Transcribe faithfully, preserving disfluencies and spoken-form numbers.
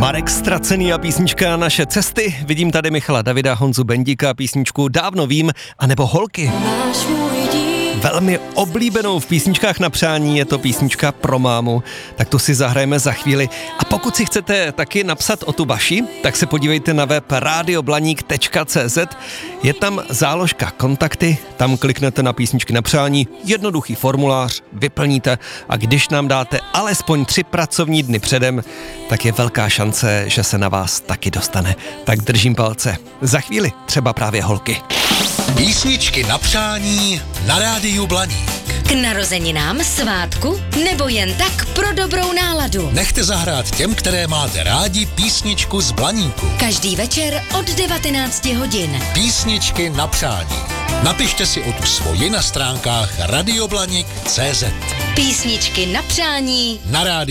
Marek Ztracený a písnička Naše cesty. Vidím tady Michala Davida, Honzu Bendíka, písničku Dávno vím, anebo Holky. Velmi oblíbenou v písničkách na přání je to písnička pro mámu, tak tu si zahrajeme za chvíli. A pokud si chcete taky napsat o tu vaši, tak se podívejte na web radioblaník tečka cé zet. Je tam záložka kontakty, tam kliknete na písničky na přání, jednoduchý formulář, vyplníte a když nám dáte alespoň tři pracovní dny předem, tak je velká šance, že se na vás taky dostane. Tak držím palce. Za chvíli třeba právě Holky. Písničky na přání na rádiu Blaník. K narozeninám, svátku nebo jen tak pro dobrou náladu. Nechte zahrát těm, které máte rádi, písničku z Blaníku. Každý večer od devatenácti hodin. Písničky na přání. Napište si o tu svoji na stránkách radioblaník tečka cé zet. Písničky na přání Na rádiu